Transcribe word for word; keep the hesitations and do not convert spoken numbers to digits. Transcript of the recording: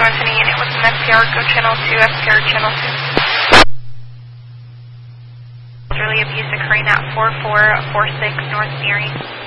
Anthony unit with an F P R, go channel two, F P R channel two. Elderly abuse occurring at four four four six North Deering.